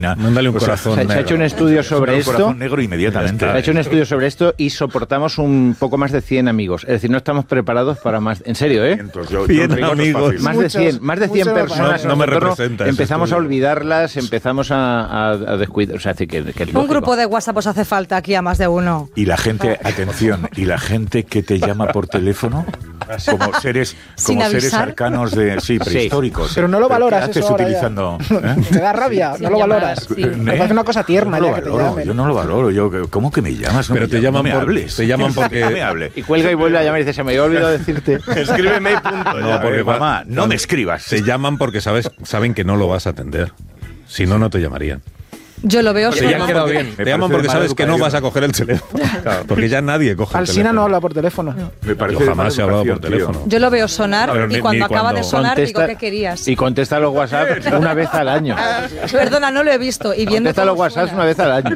Mándale un corazón negro. Se ha hecho un estudio sobre esto. Un corazón negro inmediatamente. Se ha hecho un estudio sobre esto y soportamos un poco más de 100 amigos. Es decir, no estamos preparados para más. En serio, ¿eh? 100 amigos. Más de 100 personas. No me representa. Empezamos a olvidarlas, empezamos a descuidar. O sea, que es un grupo de WhatsApp os hace falta aquí a más de uno. Y la gente, atención, y la gente que te llama por teléfono como seres arcanos prehistóricos. Pero no lo valoras. ¿Qué haces eso utilizando? Te da rabia, no lo valoras. Sí. Me parece una cosa tierna no ya que te llamen. Yo no lo valoro. ¿Cómo que me llamas? Pero te llaman Te llaman porque no me hables. Y cuelga y vuelve a llamar y dice, se me había olvidado decirte. Escríbeme y punto. No, porque mamá, no me escribas. Te llaman porque saben que no lo vas a atender. Si no, no te llamarían. Yo lo veo Te llaman porque sabes que no vas a coger el teléfono. Claro, porque ya nadie coge el teléfono. Alsina no habla por teléfono. Yo jamás he hablado por teléfono. Yo lo veo sonar y cuando acaba de sonar contesta, digo, ¿qué querías? Y contesta los WhatsApp una vez al año. Perdona, no lo he visto. Y viendo contesta los WhatsApp una vez al año.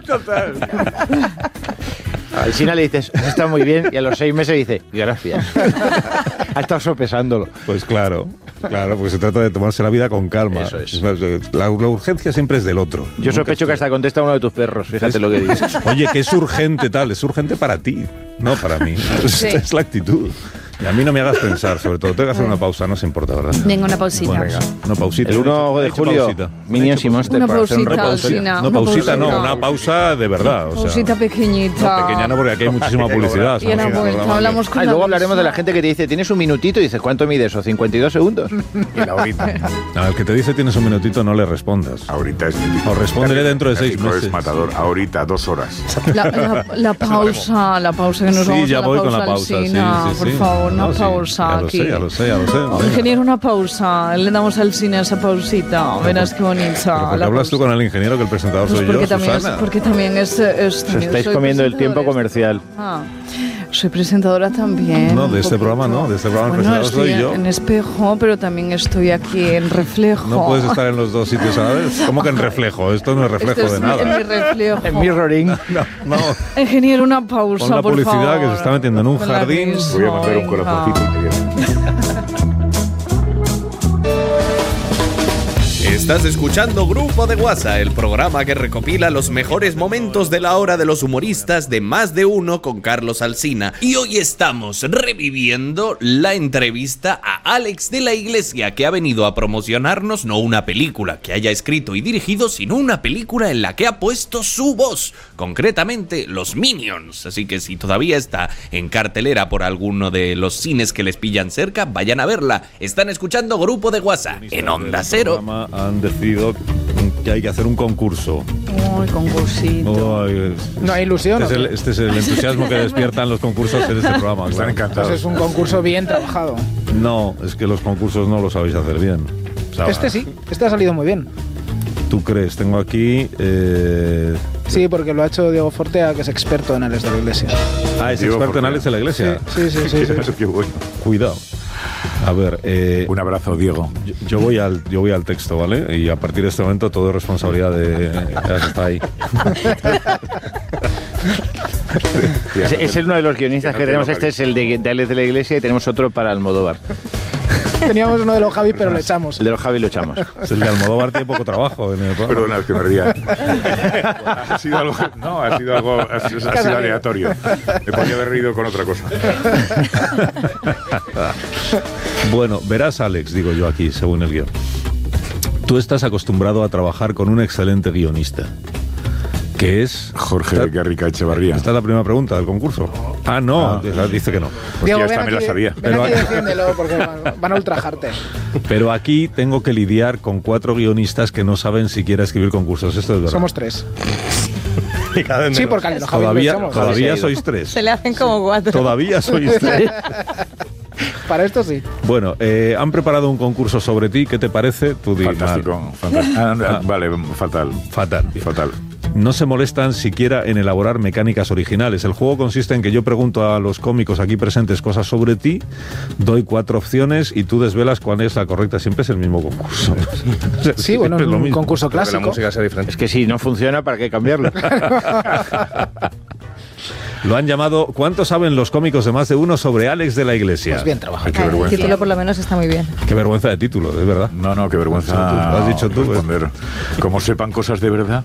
A Alsina le dices, está muy bien, y a los 6 meses dice, gracias. Ha estado sopesándolo. Pues claro, porque se trata de tomarse la vida con calma. Eso es. La urgencia siempre es del otro. Yo sospecho que hasta contesta uno de tus perros, fíjate lo que dices. Oye, que es urgente es urgente para ti, no para mí. Sí. Es la actitud. Y a mí no me hagas pensar, sobre todo. Tengo que hacer una pausa, no se importa, ¿verdad? Venga, una pausita. Bueno, venga, una pausita. El 1 de julio, Minions y Monsters. Una para hacer un pausita, repaso. Alsina. No, pausita no, una pausa de verdad. O sea, Pausita pequeñita. no, pequeña no, porque aquí hay muchísima publicidad. Y a la vuelta hablamos con Luego hablaremos de la gente que te dice, tienes un minutito, y dices, ¿cuánto mide eso? 52 segundos. Y la horita. Al que te dice tienes un minutito, no le respondas. Ahorita es típico. O respóndele dentro de 6 meses. Es matador. Ahorita, 2 horas. La pausa que nos vamos ya a la voy pausa, con la pausa. Alsina, Sí. por favor, una No, sí, pausa aquí. Ya lo sé. Ingeniero, una pausa. Le damos al cine esa pausita. Verás qué bonita. ¿Por qué hablas tú con el ingeniero que el presentador soy yo, Susana? Porque también es Estáis comiendo el tiempo comercial. Soy presentadora también. No, de este programa no. De este programa el presentador soy yo. En Espejo, pero también estoy aquí en Reflejo. No puedes estar en los dos sitios a la vez. ¿Cómo que en Reflejo? Esto no es reflejo de nada. En mi reflejo. En mirroring. No. Ingeniero, una pausa, Con la por publicidad favor. que se está metiendo en un Con la jardín. risa, Voy a mandar un venga. corazoncito inmediatamente. Estás escuchando Grupo de WhatsApp, el programa que recopila los mejores momentos de la hora de los humoristas de Más de Uno con Carlos Alsina. Y hoy estamos reviviendo la entrevista a Alex de la Iglesia, que ha venido a promocionarnos no una película que haya escrito y dirigido, sino una película en la que ha puesto su voz, concretamente Los Minions. Así que si todavía está en cartelera por alguno de los cines que les pillan cerca, vayan a verla. Están escuchando Grupo de WhatsApp en Onda Cero. Han decidido que hay que hacer un concurso. Ay, concursito. No hay ilusión. Este es el entusiasmo que despiertan los concursos en este programa. Están encantados. Entonces es un concurso bien trabajado. No, es que los concursos no lo sabéis hacer bien. O sea, Este sí, este ha salido muy bien. ¿Tú crees? Tengo aquí... Sí, porque lo ha hecho Diego Fortea, que es experto en Alex de la Iglesia. es Diego experto en Fortea. Alex de la Iglesia. Sí. Qué bueno. Cuidado. A ver, Un abrazo, Diego. yo voy al texto, ¿vale? Y a partir de este momento todo es responsabilidad de... Ya está ahí. Es uno de los guionistas que tenemos. Este es el de Alex de la Iglesia y tenemos otro para Almodóvar. Teníamos uno de los Javi, pero lo echamos. El de los Javi lo echamos. Es el de Almodóvar, tiene poco trabajo en el programa. Perdona, es que me ría. Ha sido algo... No, ha sido aleatorio. Me podía haber reído con otra cosa. Bueno, verás, Alex, digo yo aquí, según el guión. Tú estás acostumbrado a trabajar con un excelente guionista, que es... Jorge Garrica Echevarría. Esta es la primera pregunta del concurso. Ah, no, dice que no. Pues ya esta me la sabía. Ven aquí y defiéndelo, porque van a ultrajarte. Pero aquí tengo que lidiar con 4 guionistas que no saben siquiera escribir concursos. Esto es verdad. Somos 3. Sí, porque al de los Javi lo echamos. Todavía sois 3. Se le hacen como 4. Todavía sois 3. Para esto sí. Bueno, han preparado un concurso sobre ti. ¿Qué te parece? Tú di, Fantástico. Vale, fatal. Fatal. No se molestan siquiera en elaborar mecánicas originales. El juego consiste en que yo pregunto a los cómicos aquí presentes cosas sobre ti, doy 4 opciones y tú desvelas cuál es la correcta. Siempre es el mismo concurso. Sí, bueno, es un concurso clásico. Es que si no funciona, ¿para qué cambiarlo? Lo han llamado ¿Cuánto saben los cómicos de Más de Uno sobre Alex de la Iglesia? Pues bien trabajado. Qué vergüenza. El título por lo menos está muy bien. Qué vergüenza de título, es verdad. No, qué vergüenza. Lo has dicho tú. Responder. Como sepan cosas de verdad.